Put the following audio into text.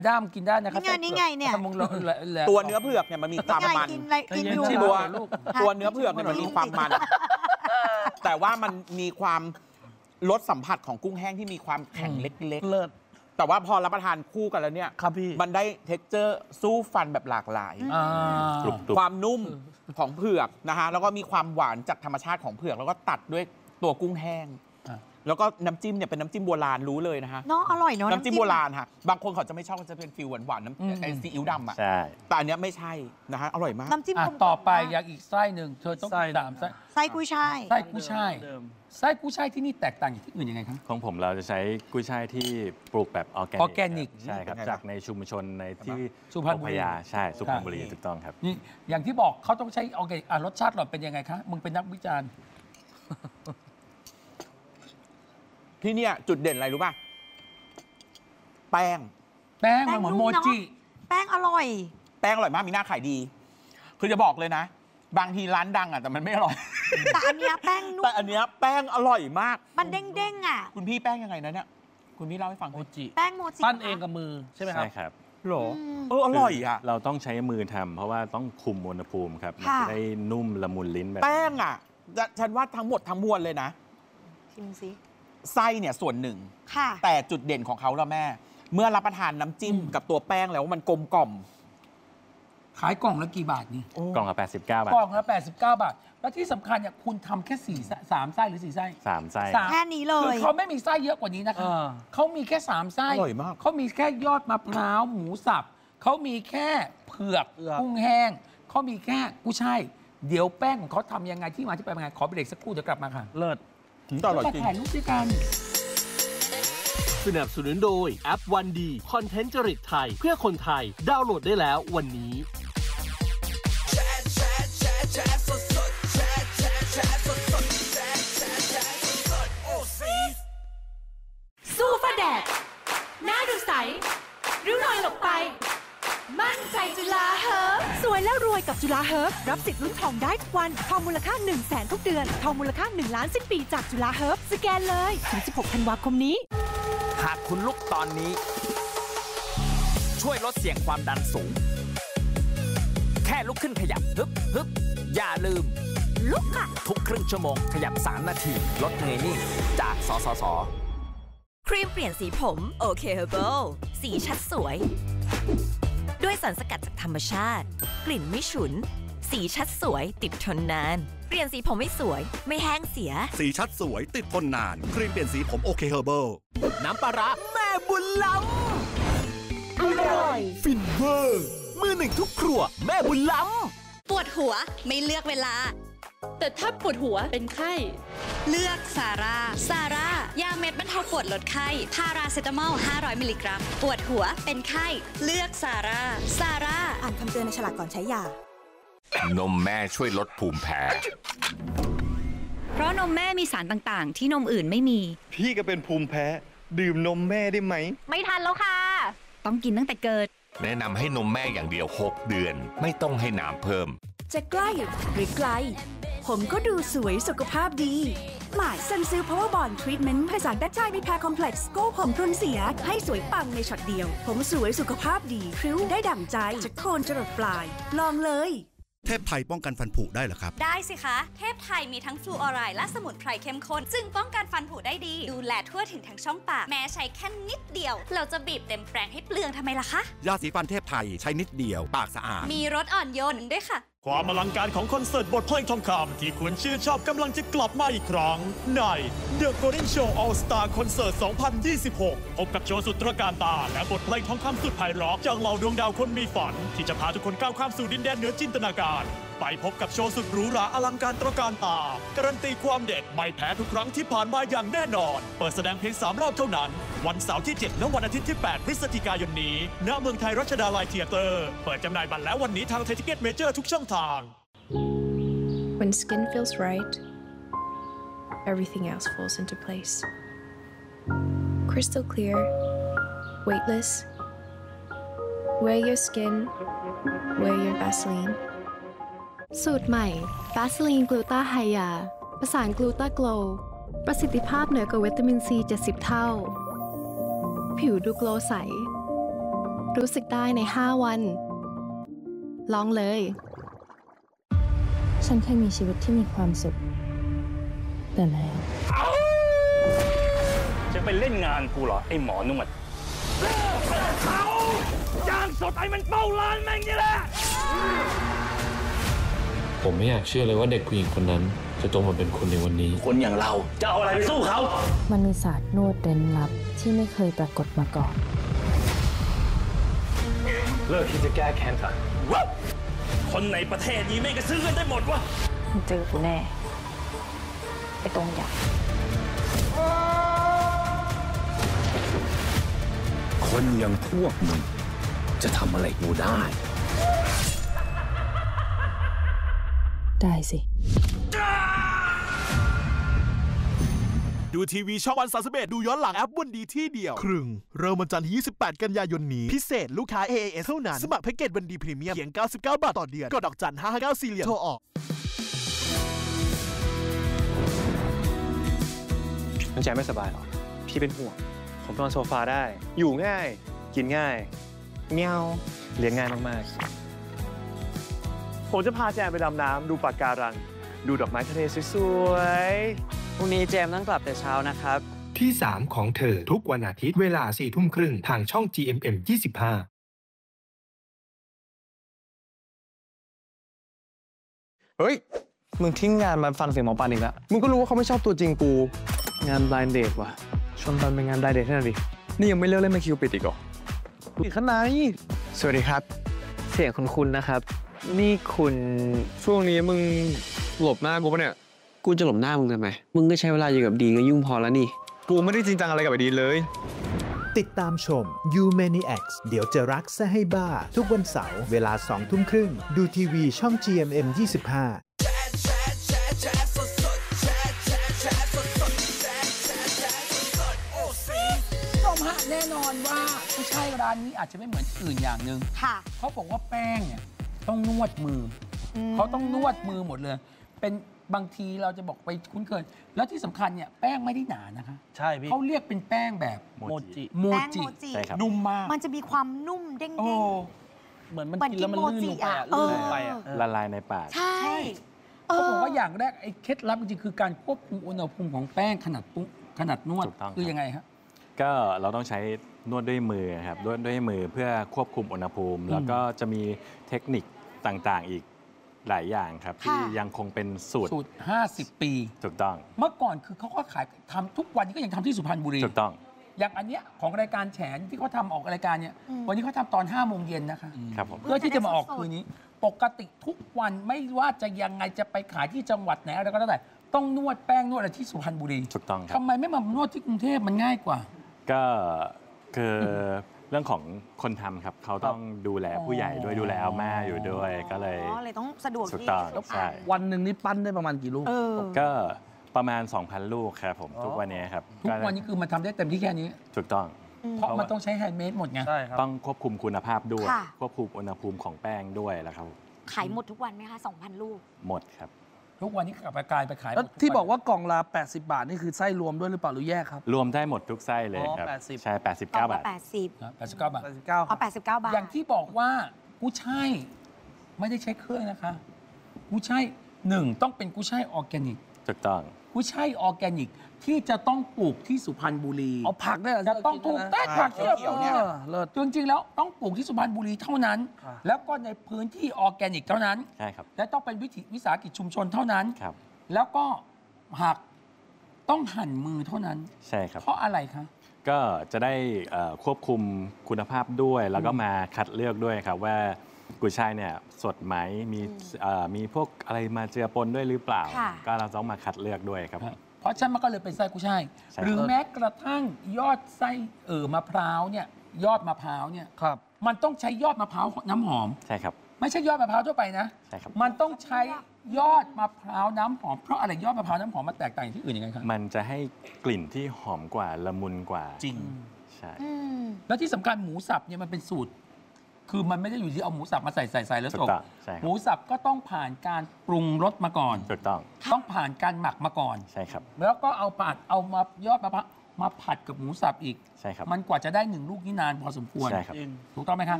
ด้ามกินได้นะครับนี่ไงเนี่ยตัวเนื้อเผือกเนี่ยมันมีความมันตัวเนื้อเผือกเนี่ยมันมีความมันแต่ว่ามันมีความรสสัมผัสของกุ้งแห้งที่มีความแข็งเล็กๆแต่ว่าพอรับประทานคู่กันแล้วเนี่ยมันได้เท็กเจอร์สู้ฟันแบบหลากหลายความนุ่มของเผือกนะฮะแล้วก็มีความหวานจากธรรมชาติของเผือกแล้วก็ตัดด้วยตัวกุ้งแห้งแล้วก็น้ำจิ้มเนี่ยเป็นน้ำจิ้มโบราณรู้เลยนะฮะเนาะอร่อยเนาะน้ำจิ้มโบราณค่ะบางคนเขาจะไม่ชอบมันจะเป็นฟิลหวานๆน้ำไอซีอิ๊วดำอ่ะแต่อันเนี้ยไม่ใช่นะฮะอร่อยมากน้ำจิ้มต่อไปอยากอีกไส้หนึ่งเธอต้องไส้กุ้ยช่ายไส้กุ้ยช่ายไส้กุ้ยช่ายที่นี่แตกต่างจากที่อื่นยังไงครับของผมเราจะใช้กุ้ยช่ายที่ปลูกแบบออร์แกนิกใช่ครับจากในชุมชนในที่สุพรรณบุรีใช่สุพรรณบุรีถูกต้องครับนี่อย่างที่บอกเขาต้องใช้ออร์แกนิกรสชาติหล่อนเป็นยังไงคะมึงเป็นนักวิจารณ์ที่เนี่ยจุดเด่นอะไรรู้ป่ะแป้งมันเหมือนโมจิแป้งอร่อยมากมีหน้าขายดีคือจะบอกเลยนะบางทีร้านดังอ่ะแต่มันไม่อร่อยแต่อันเนี้ยแป้งนุ่มแต่อันเนี้ยแป้งอร่อยมากมันเด้งๆอ่ะคุณพี่แป้งยังไงนะเนี่ยคุณพี่เล่าให้ฟังโมจิแป้งโมจิปั้นเองกับมือใช่ไหมครับใช่ครับหรออร่อยอ่ะเราต้องใช้มือทำเพราะว่าต้องคุมอุณหภูมิครับมันจะได้นุ่มละมุนลิ้นแบบแป้งอ่ะฉันว่าทั้งหมดทั้งมวลเลยนะชิมสิไส้เนี่ยส่วนหนึ่งแต่จุดเด่นของเขาแล้วแม่เมื่อรับประทานน้ำจิ้มกับตัวแป้งแล้วมันกลมกล่อมขายกล่องละกี่บาทนี่กล่องละ89 บาทกล่องละ89 บาทแล้วที่สำคัญเนี่ยคุณทำแค่3 ไส้หรือ4 ไส้ 3 ไส้แค่นี้เลยคือเขาไม่มีไส้เยอะกว่านี้นะคะเขามีแค่3 ไส้อร่อยมากเขามีแค่ยอดมะพร้าวหมูสับเขามีแค่เผือกกุ้งแห้งเขามีแค่กุ้ยช่ายเดี๋ยวแป้งของเขาทำยังไงที่มาที่ไปยังไงขอเบรกสักครู่เดี๋ยวกลับมาค่ะเลิศอร่อยจริงถ่ายรูปด้วยกันสนับสนุนโดยแอปวันดีคอนเทนต์จริตไทยเพื่อคนไทยดาวน์โหลดได้แล้ววันนี้สู้ฟ้าแดดหน้าดูใสริ้วรอยหลบไปมั่นใจจุฬาเฮิร์บสวยแล้วรวยกับจุฬาเฮิร์บรับสิทธิ์ลุ้นทองได้ทุกวันทองมูลค่า 100,000 ทุกเดือนทองมูลค่า1 ล้านสิ้นปีจากจุฬาเฮิร์บสแกนเลยถึง16 ธันวาคมนี้หากคุณลุกตอนนี้ช่วยลดเสี่ยงความดันสูงแค่ลุกขึ้นขยับฮึบอย่าลืมลุกค่ะทุกครึ่งชั่วโมงขยับ3 นาทีลดเหนื่อยนิ่งจากสสส. ครีมเปลี่ยนสีผมโอเคเฮอร์เบิลสีชัดสวยด้วยสารสกัดจากธรรมชาติกลิ่นไม่ฉุนสีชัดสวยติดทนนานเปลี่ยนสีผมไม่สวยไม่แห้งเสียสีชัดสวยติดทนนานครีมเปลี่ยนสีผมโอเคเฮอร์เบิลน้ำปลาร้าแม่บุญล้ำอร่อยฟินเวอร์มือหนึ่งทุกครัวแม่บุญล้ำปวดหัวไม่เลือกเวลาแต่ถ้าปวดหัวเป็นไข้เลือกซาร่ายาเม็ดบรรเทาปวดลดไข้พาราเซตามอล500 มิลลิกรัมปวดหัวเป็นไข้เลือกซาร่าอ่านคำเตือนในฉลากก่อนใช้ยานมแม่ช่วยลดภูมิแพ้เพราะนมแม่มีสารต่างๆที่นมอื่นไม่มีพี่ก็เป็นภูมิแพ้ดื่มนมแม่ได้ไหมไม่ทันแล้วค่ะต้องกินตั้งแต่เกิดแนะนำให้นมแม่อย่างเดียว6 เดือนไม่ต้องให้น้ำเพิ่มจะใกล้หรือไกลผมก็ดูสวยสุขภาพดีหมายซันซิลพาวเวอร์บอนด์ทรีทเมนต์ผสานแบคทีเรียมีแพร์คอมเพล็กซ์โก้ผมพรุนเสียให้สวยปังในช็อตเดียวผมสวยสุขภาพดีพริ้วได้ดั่งใจจากโคนจรดปลายลองเลยเทพไทยป้องกันฟันผุได้เหรอครับได้สิคะเทพไทยมีทั้งฟลูออไรด์และสมุนไพรเข้มข้นซึ่งป้องกันฟันผุได้ดีดูแลทั่วถึงทั้งช่องปากแม้ใช้แค่นิดเดียวเราจะบีบเต็มแปรงให้เปลืองทำไมล่ะคะยาสีฟันเทพไทยใช้นิดเดียวปากสะอาดมีรสอ่อนโยนด้วยค่ะความอลังการของคอนเสิร์ตบทเพลงทองคำที่คุณชื่นชอบกำลังจะกลับมาอีกครั้งใน The Golden Show All Star Concert 2026 พบกับโชว์สุดตระการตาและบทเพลงทองคำสุดไพเราะจากเหล่าดวงดาวคนมีฝันที่จะพาทุกคนก้าวข้ามสู่ดินแดนเหนือจินตนาการไปพบกับโชว์สุดหรูหราอลังการตระการตาการันตีความเด็ดไม่แพ้ทุกครั้งที่ผ่านมาอย่างแน่นอนเปิดแสดงเพียง3 รอบเท่านั้นวันเสาร์ที่7และวันอาทิตย์ที่8 พฤศจิกายนนี้ณเมืองไทยรัชดาลัยเธียเตอร์เปิดจำหน่ายบัตรแล้ววันนี้ทางไทยทิเก็ตเมเจอร์ทุกช่องทาง When skin feels right, everything else falls into place. Crystal clear, weightless. Wear your skin, wear your Vaseline. สูตรใหม่ Vaseline Gluta Hya ประสาน Gluta Glow ประสิทธิภาพเหนือกว่าวิตามินซี70 เท่าผิวดูโกลว์ใสรู้สึกได้ใน 5 วัน ลองเลยฉันเคยมีชีวิตที่มีความสุขแต่แล้วจะไปเล่นงานกูเหรอ ไอ้หมอนวดเขาจ้างสดไอ้มันเป้าร้านแม่งนี่แหละผมไม่อยากเชื่อเลยว่าเด็กผู้หญิงคนนั้นจะโตมาเป็นคนในวันนี้คนอย่างเราจะเอาอะไรไปสู้เขามันมีศาสตร์นวดเร้นลับที่ไม่เคยปรากฏมาก่อนเลิกที่จะแก้แค้นกันคนในประเทศนี้ไม่งก็ซื้อกันได้หมดวะเจอกูแน่ไอ้ตรงอยากคนอย่างพวกมึงจะทำอะไรกูได้ได้สิดูทีวีช่องวัน31ดูย้อนหลังแอปวันดีที่เดียวครึ่งเริ่มวันจันทร์ที่28 กันยายนนี้พิเศษลูกค้า AAS เท่านั้นสมัครแพ็กเกจวันดีพรีเมียมเพียง99 บาทต่อเดือนกดดอกจัน559 4 เหรียญโทรออกน้องแจไม่สบายหรอพี่เป็นห่วงผมนอนโซฟาได้อยู่ง่ายกินง่ายเมียวเลี้ยงง่ายมากๆผมจะพาแจมไปดำน้ำดูปะการังดูดอกไม้ทะเลสวยๆพรุ่งนี้แจมต้องกลับแต่เช้านะครับที่ 3 ของเธอทุกวันอาทิตย์เวลา 22:30 ทางช่อง GMM 25 เฮ้ยมึงทิ้งงานมาฟังเสียงหมอปานอีกแล้วมึงก็รู้ว่าเขาไม่ชอบตัวจริงกูงานบลายเดทว่ะชวนปันไปงานบลายเดทให้หน่อยดินี่ยังไม่เลิกเล่นมาคิวปิดอีกเหรอปิดข้างในสวัสดีครับเสียงคุณนะครับนี่คุณช่วงนี้มึงหลบหน้ากูปะเนี่ยกูจะหลบหน้ามึงทำไมมึงก็ใช้เวลาอยู่กับดีก็ยุ่งพอแล้วนี่กูไม่ได้จริงจังอะไรกับไอ้ดีเลยติดตามชม You Maniacs เดี๋ยวจะรักซะให้บ้าทุกวันเสาร์เวลา 20:30 ดูทีวีช่อง GMM 25 แน่นอนว่าผู้ชายร้านนี้อาจจะไม่เหมือนอื่นอย่างหนึ่งเขาบอกว่าแป้งเนี่ยต้องนวดมือเขาต้องนวดมือหมดเลยเป็นบางทีเราจะบอกไปคุ้นเคยแล้วที่สำคัญเนี่ยแป้งไม่ได้หนานะคะใช่พี่เขาเรียกเป็นแป้งแบบโมจินุ่มมากมันจะมีความนุ่มเด้งๆเหมือนมันกินแล้วมันลื่นลงไปลื่นลงไปละลายในปากใช่เขาบอกว่าอย่างแรกไอ้เคล็ดลับจริงๆคือการควบคุมอุณหภูมิของแป้งขนาดนวดคือยังไงครับก็เราต้องใช้นวดด้วยมือครับนวดด้วยมือเพื่อควบคุมอุณหภูมิแล้วก็จะมีเทคนิคต่างๆอีกหลายอย่างครับที่ยังคงเป็นสูตร 50 ปีถูกต้องเมื่อก่อนคือเขาก็ขายทำทุกวันนี้ก็ยังทำที่สุพรรณบุรีถูกต้องอย่างอันเนี้ยของรายการแฉนที่เขาทำออกรายการเนี่ยวันนี้เขาทำตอน5 โมงเย็นนะคะครับผมเพื่อที่จะมาออกคืนนี้ปกติทุกวันไม่ว่าจะยังไงจะไปขายที่จังหวัดไหนอะไรก็แล้วแต่ต้องนวดแป้งนวดอะไรที่สุพรรณบุรีถูกต้องครับทำไมไม่มานวดที่กรุงเทพมันง่ายกว่าก็คือเรื่องของคนทำครับเขาต้องดูแลผู้ใหญ่ด้วยดูแลอาม่าอยู่ด้วยก็เลยต้องสะดวกที่ใช่วันหนึ่งนี่ปั้นได้ประมาณกี่ลูกก็ประมาณ 2,000 ลูกครับผมทุกวันนี้ครับทุกวันนี้คือมันทำได้เต็มที่แค่นี้ถูกต้องเพราะมันต้องใช้แฮนด์เมดหมดไงต้องควบคุมคุณภาพด้วยควบคุมอุณหภูมิของแป้งด้วยแล้วครับขายหมดทุกวันไหมคะ 2,000 ลูกหมดครับทุกวันนี้กลับกลายไปขายแล้วที่บอกว่ากล่องละ80 บาทนี่คือไส้รวมด้วยหรือเปล่าหรือแยกครับรวมได้หมดทุกไส้เลยครับใช่89 บาท 89 บาท 89 บาทอย่างที่บอกว่ากุ้ยช่ายไม่ได้ใช้เครื่องนะคะกุ้ยช่าย1ต้องเป็นกุ้ยช่ายออร์แกนิกถูกต้องกุ้ยช่ายออร์แกนิกที่จะต้องปลูกที่สุพรรณบุรีเอาผักได้จะต้องปลูกแต่ผักที่เราปลูกเนี่ยจริงๆแล้วต้องปลูกที่สุพรรณบุรีเท่านั้นแล้วก็ในพื้นที่ออร์แกนิกเท่านั้นใช่ครับและต้องเป็นวิสาหกิจชุมชนเท่านั้นแล้วก็ผักต้องหั่นมือเท่านั้นใช่ครับเพราะอะไรคะก็จะได้ควบคุมคุณภาพด้วยแล้วก็มาคัดเลือกด้วยครับว่ากุยช่ายเนี่ยสดไหมมีพวกอะไรมาเจือปนด้วยหรือเปล่าก็เราต้องมาคัดเลือกด้วยครับเพราะฉะนั้นมันก็เลยเป็นไส้กุ้ยช่ายหรือแม้กระทั่งยอดไส้มะพร้าวเนี่ยยอดมะพร้าวเนี่ยมันต้องใช้ยอดมะพร้าวน้ำหอมใช่ครับไม่ใช่ยอดมะพร้าวทั่วไปนะใช่ครับมันต้องใช้ยอดมะพร้าวน้ำหอมเพราะอะไรยอดมะพร้าวน้ำหอมมันแตกต่างจากที่อื่นยังไงครับมันจะให้กลิ่นที่หอมกว่าละมุนกว่าจริงใช่แล้วที่สำคัญหมูสับเนี่ยมันเป็นสูตรคือมันไม่ได้อยู่ที่เอาหมูสับมาใส่แล้วจบหมูสับก็ต้องผ่านการปรุงรสมาก่อนถูกต้องต้องผ่านการหมักมาก่อนใช่ครับแล้วก็เอามายอดมะพร้าวมาผัดกับหมูสับอีกใช่ครับมันกว่าจะได้1 ลูกนี่นานพอสมควรใช่ครับถูกต้องไหมครับ